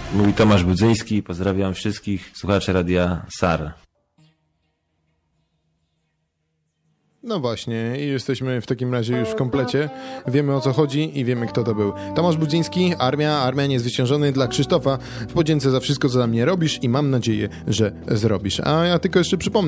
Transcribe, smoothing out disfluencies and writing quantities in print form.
Mówi Tomasz Budzyński, pozdrawiam wszystkich słuchaczy Radia SAR. No właśnie, i jesteśmy w takim razie już w komplecie. Wiemy, o co chodzi i wiemy, kto to był. Tomasz Budzyński, Armia Niezwyciężony dla Krzysztofa w podzięce za wszystko, co dla mnie robisz i mam nadzieję, że zrobisz. A ja tylko jeszcze przypomnę,